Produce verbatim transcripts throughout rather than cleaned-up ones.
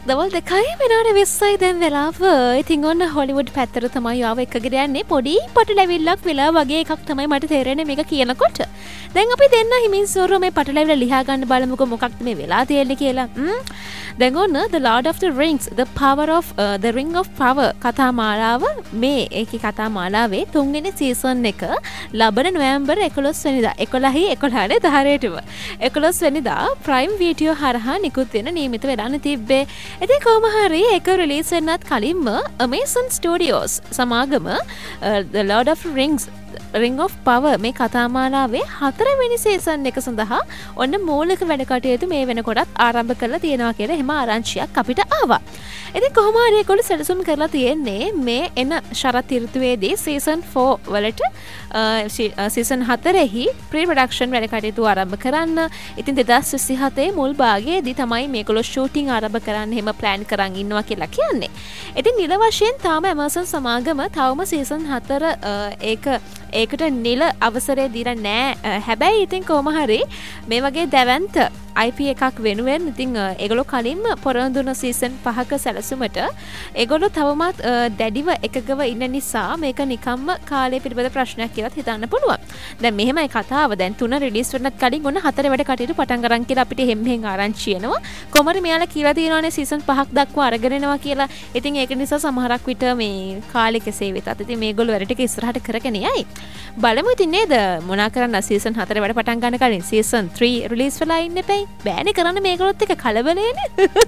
දවල් දෙකයි වෙනාට විස්සයි දැන් වෙලාව. ඉතින් ඔන්න හොලිවුඩ් පැත්තට තමයි ආව එකගෙන යන්නේ. පොඩි පටලැවිල්ලක් වෙලා වගේ එකක් තමයි මට තේරෙන්නේ මේක කියනකොට. දැන් අපි දෙන්න හිමින් සෝරෝ මේ පටලැවිල්ල ලියා ගන්න බලමුකෝ මොකක්ද මේ වෙලා තියෙන්නේ කියලා. ම් දැන් ඔන්න The Lord of the Rings The Power of uh, The Ring of Power කතා මාලාව මේ ඒකේ කතා මාලාවේ තුන්වෙනි සීසන් එක ලබන නොවැම්බර් එකොළොස් වෙනිදා එකොළහයි එකොළහනේ දහරේටම එකොළොස් වෙනිදා ප්‍රයිම් වීඩියෝ හරහා නිකුත් වෙන නියමිත වෙලානේ තිබ්බේ. ඉතින් කොහොම හරි ඒක රිලීස් වෙන්නත් කලින්ම Amazon Studios සමාගම uh, The Lord of the Rings Ring of Power මේ කතාමාලාවේ හතරවෙනි සීසන් එක සඳහා ඔන්න මූලික වැඩ කටයුතු මේ වෙනකොටත් ආරම්භ කරලා තියෙනවා කියලා එහෙම ආරංචියක් අපිට ආවා. ඉතින් කොහොම හරි ඒගොල්ලෝ සැලසුම් කරලා තියෙන්නේ මේ එන ශරත් ඍතුවේදී සීසන් ෆෝර් වලට සීසන් හතරෙහි ප්‍රී ප්‍රොඩක්ෂන් වැඩ කටයුතු ආරම්භ කරන්න. ඉතින් දෙදාස් විසිහතේ මුල් භාගයේදී තමයි මේගොල්ලෝ ෂූටින් ආරම්භ කරන්න එහෙම ප්ලෑන් කරන් ඉන්නවා කියලා කියන්නේ. ඉතින් නිල වශයෙන් තාම Amazon සමාගම තවම සීසන් හතර ඒක ඒකට නිල අවසරය දීලා නෑ. හැබැයි ඉතින් කොහොම හරි මේ වගේ දැවැන්ත I P එකක් වෙනුවෙන් ඉතින් ඒගොල්ලෝ කලින්ම පොරොන්දුන සීසන් පහක සැලසුමට ඒගොල්ලෝ තවමත් දැඩිව එකගව ඉන්න නිසා මේක නිකම්ම කාලය පිළිබඳ ප්‍රශ්නයක් කියලා හිතන්න පුළුවන්. දැන් මෙහෙමයි කතාව. දැන් තුන රිලීස් වෙන්නත් කලින් ඔන්න හතර වැඩ කටයුතු පටන් ගන්න කියලා අපිට හැම හැම ආරංචි එනවා. කොමරි මෙයාලා කියලා තියෙනවානේ සීසන් පහක් දක්වා අරගෙන එනවා කියලා. ඉතින් ඒක නිසා සමහරක් විට මේ කාලෙ කෙසේ වෙතත් ඉතින් මේගොල්ලෝ වැඩ ටික ඉස්සරහට කරගෙන යයි. බලමු ඉතින් නේද මොනා කරන්න සීසන් හතර වැඩ පටන් ගන්න කලින් සීසන් ත්‍රී රිලීස් වෙලා ඉන්න එපයි. බෑනේ කරන්න මේගොල්ලොත් එක කලබලේනේ.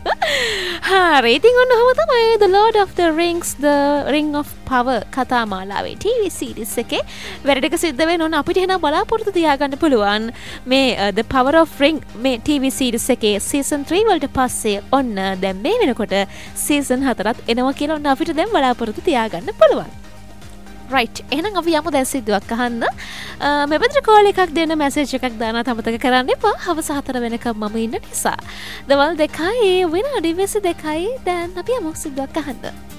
හරි ඉතින් ඔන්න ඔහොම තමයි The Lord of the Rings The Ring of Power කතා මාලාවේ T V series එකේ වැඩ ටික සිද්ධ වෙන ඕන අපිට එන බලාපොරොත්තු තියාගන්න පුළුවන් මේ uh, The Power of Ring මේ T V series එකේ සීසන් ත්‍රී වලට පස්සේ ඔන්න දැන් මේ වෙනකොට සීසන් හතරත් එනවා කියලා ඔන්න අපිට දැන් බලාපොරොත්තු තියාගන්න පුළුවන්. right එහෙනම් අපි යමු දැන් සිද්ධාක් අහන්න. මෙබඳු කෝල් එකක් දෙන්න මැසේජ් එකක් දාන්න අමතක කරන්න එපා. හවස හතර වෙනකම් මම ඉන්න නිසා. දවල් දෙකයි විනාඩි විසි දෙකයි දැන් අපි යමු සිද්ධාක් අහන්න.